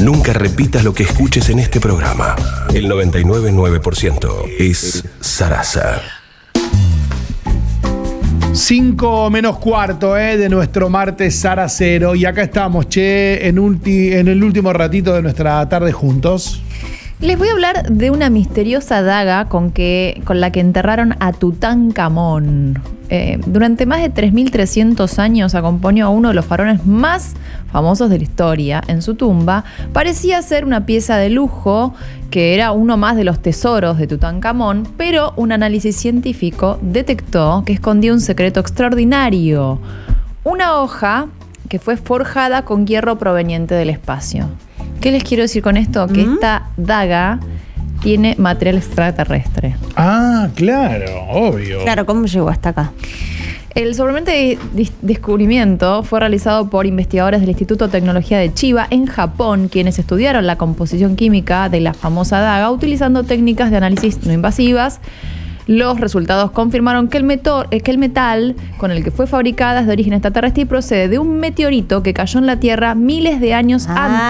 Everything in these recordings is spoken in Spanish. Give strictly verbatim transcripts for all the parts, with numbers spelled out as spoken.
Nunca repitas lo que escuches en este programa. El noventa y nueve punto nueve por ciento es Sarasa. Cinco menos cuarto eh, de nuestro martes Saracero. Y acá estamos, che, en, ulti, en el último ratito de nuestra tarde juntos. Les voy a hablar de una misteriosa daga con, que, con la que enterraron a Tutankamón. Eh, durante más de tres mil trescientos años acompañó a uno de los faraones más famosos de la historia en su tumba. Parecía ser una pieza de lujo, que era uno más de los tesoros de Tutankamón, pero un análisis científico detectó que escondía un secreto extraordinario. Una hoja que fue forjada con hierro proveniente del espacio. ¿Qué les quiero decir con esto? Que ¿Mm? esta daga tiene material extraterrestre. Ah, claro, obvio. Claro, ¿cómo llegó hasta acá? El sorprendente descubrimiento fue realizado por investigadores del Instituto de Tecnología de Chiba en Japón, quienes estudiaron la composición química de la famosa daga utilizando técnicas de análisis no invasivas. Los resultados confirmaron que el, meto, que el metal con el que fue fabricada es de origen extraterrestre y procede de un meteorito que cayó en la Tierra miles de años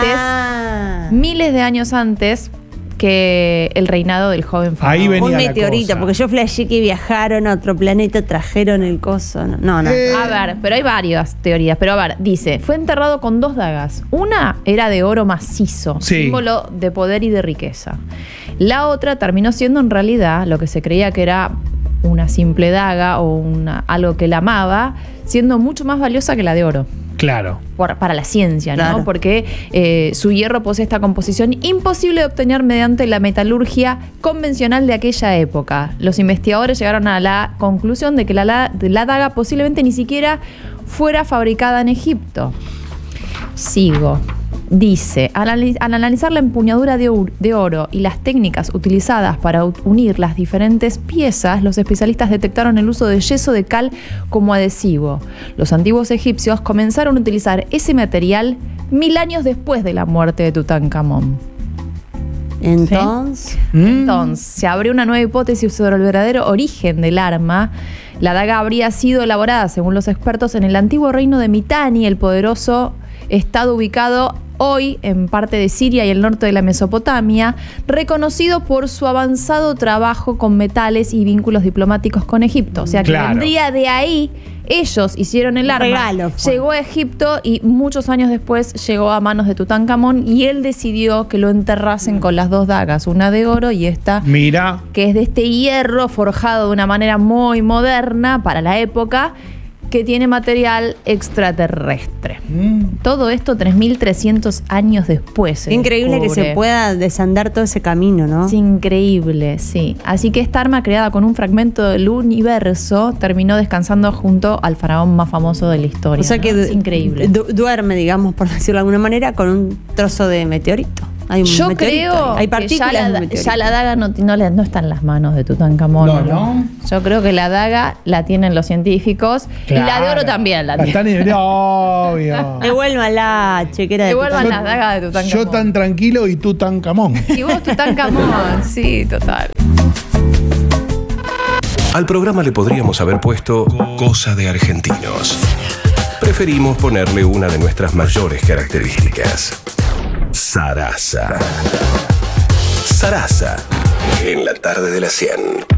Ah. antes, miles de años antes que el reinado del joven faraón. Ahí venía Un la meteorito, cosa. porque yo flashé que viajaron a otro planeta, trajeron el coso. No, no. no. Eh. A ver, pero hay varias teorías. Pero a ver, dice, fue enterrado con dos dagas. Una era de oro macizo, Sí. símbolo de poder y de riqueza. La otra terminó siendo en realidad lo que se creía que era una simple daga o una, algo que la amaba, siendo mucho más valiosa que la de oro. Claro. Por, para la ciencia, ¿no? Claro. Porque eh, su hierro posee esta composición imposible de obtener mediante la metalurgia convencional de aquella época. Los investigadores llegaron a la conclusión de que la, la, la daga posiblemente ni siquiera fuera fabricada en Egipto. Sigo. Dice, al, al analizar la empuñadura de, de oro y las técnicas utilizadas para unir las diferentes piezas, los especialistas detectaron el uso de yeso de cal como adhesivo. Los antiguos egipcios comenzaron a utilizar ese material mil años después de la muerte de Tutankamón. Entonces, Mm. Entonces, se abrió una nueva hipótesis sobre el verdadero origen del arma. La daga habría sido elaborada, según los expertos, en el antiguo reino de Mitanni, el poderoso estado ubicado hoy en parte de Siria y el norte de la Mesopotamia, reconocido por su avanzado trabajo con metales y vínculos diplomáticos con Egipto. O sea que Claro. vendría de ahí. Ellos hicieron el arma, Regalo fue. llegó a Egipto y muchos años después llegó a manos de Tutankamón y él decidió que lo enterrasen con las dos dagas, una de oro y esta Mira. que es de este hierro forjado de una manera muy moderna para la época, que tiene material extraterrestre. Mm. Todo esto tres mil trescientos años después. se increíble que descubre. se pueda desandar todo ese camino, ¿no? Es increíble, sí. Así que esta arma creada con un fragmento del universo terminó descansando junto al faraón más famoso de la historia. O sea ¿no? que Es increíble. du- duerme, digamos, por decirlo de alguna manera, con un trozo de meteorito. Hay un Yo meteorito creo ahí. Hay que partículas ya la, de da- meteorito. ya la daga no, no, le- no está en las manos de Tutankamón. No, ¿no? Yo creo que la daga la tienen los científicos y la de oro Claro. también la La tienen. están en- obvio. Devuélvala, chequera de Devuelvan Tutankamón. las dagas de Tutankamón. Yo tan tranquilo y tú tan camón. Y vos Tutankamón, sí, total. Al programa le podríamos haber puesto Cosa de Argentinos. Preferimos ponerle una de nuestras mayores características. Sarasa. Sarasa. En la tarde de las cien.